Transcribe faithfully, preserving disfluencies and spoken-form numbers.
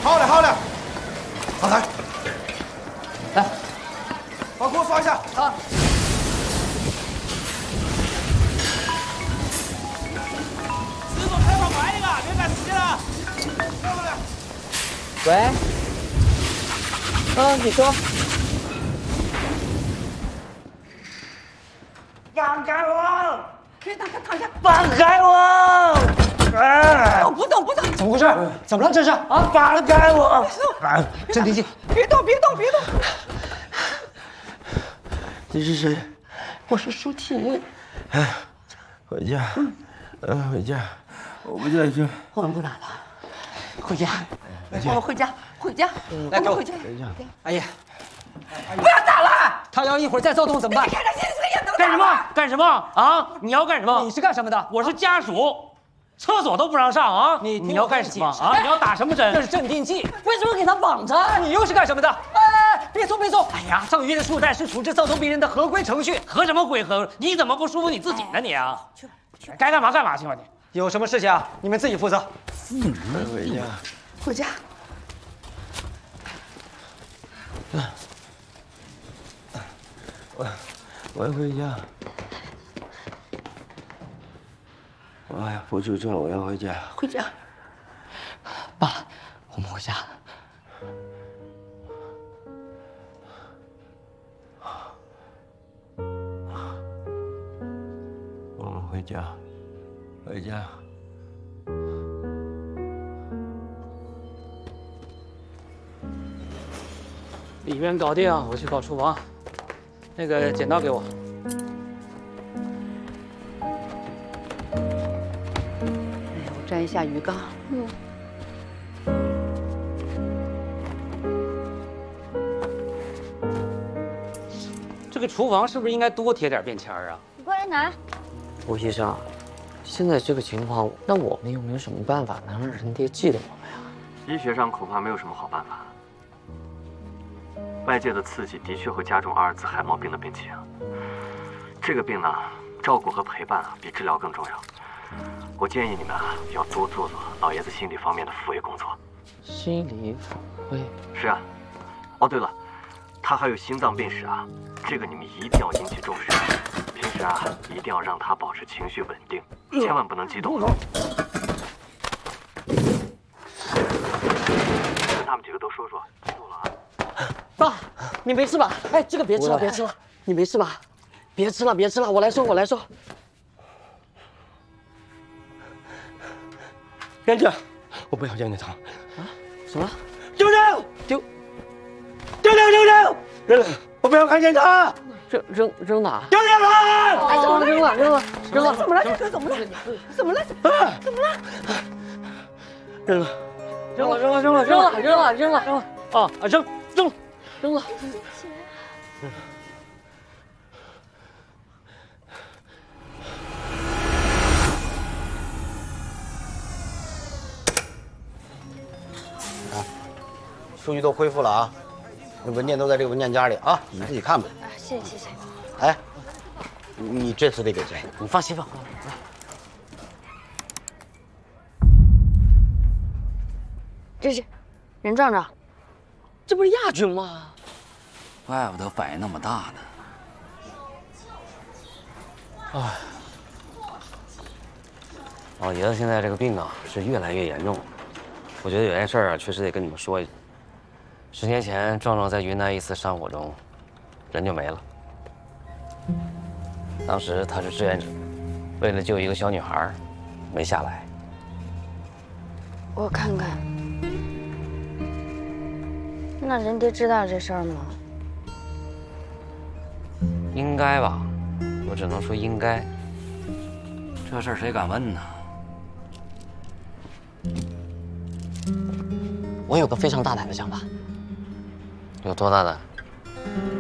好嘞，好嘞。好来， 来， 把锅刷一下。 啊。 师傅，开快快一个，别赶时间了。 喂。嗯，你说。 放开我！ 别打他，躺下。 放开我！哎， 不动不动。 怎么回事？怎么了？这是啊！ 放开我！ 啊，镇定静。 别动别动别动。 你是谁？ 我是舒婷。 哎，回家。嗯，回家。我不在这。 我们不打了，回家。我们回家，回家。 来，给我回家。 阿姨， 不要打了！ 他要一会儿再躁动怎么办？ 看他现在这个样子， 干什么？干什么啊？你要干什么？ 你是干什么的？ 我是家属，厕所都不让上啊！ 你你要干什么啊？你要打什么针？ 这是镇定剂。 为什么给他绑着？ 你又是干什么的？ 哎，别动别动！ 哎呀，上约的束带是处置躁动病人的合规程序，合什么规合？你怎么不舒服你自己呢你啊？该干嘛干嘛去吧你。 有什么事情啊？你们自己负责。 嗯，回家。 回家。 我我要回家。哎呀，不出症，我要回家。 回家。爸，我们回家。 我们回家，回家。 里面搞定，我去搞厨房。那个剪刀给我。 哎呀，我沾一下鱼缸。嗯。 这个厨房是不是应该多贴点便签啊？ 你过来拿。 吴医生，现在这个情况，那我们有没有什么办法能让人爹记得我们呀？ 医学上恐怕没有什么好办法。外界的刺激的确会加重阿尔兹海默病的病情。这个病呢，照顾和陪伴啊，比治疗更重要。我建议你们啊，要多做做老爷子心理方面的抚慰工作。 心理抚慰？ 是啊。哦，对了，他还有心脏病史啊，这个你们一定要引起重视。平时啊，一定要让他保持情绪稳定，千万不能激动。跟他们几个都说说，记住了啊。 爸，你没事吧？哎，这个别吃了，别吃了，你没事吧？别吃了，别吃了，我来收，我来收。 燕子，我不要燕子汤。 啊？什么？ 丢掉！ 丢！ 丢掉！丢掉！扔了！我不要看见他。 扔扔扔哪？ 丢掉了！ 哎，怎么了？扔了扔了扔了！ 怎么了？ 怎么了？怎么了？怎么了？ 扔了！ 扔了扔了扔了扔了扔了扔了扔了！ 啊啊扔扔扔了！ 数据都恢复了啊，那文件都在这个文件夹里啊，你自己看吧。 啊，谢谢谢谢。 哎，你这次得给谁？ 你放心吧。 这是任壮壮， 这不是亚军吗？ 怪不得反应那么大呢。 哎，老爷子现在这个病啊是越来越严重了。我觉得有件事啊，确实得跟你们说一句。十年前，壮壮在云南一次山火中，人就没了。当时他是志愿者，为了救一个小女孩，没下来。 我看看。那人爹知道这事儿吗？ 应该吧，我只能说应该。 这事儿谁敢问呢？ 我有个非常大胆的想法。 有多大胆？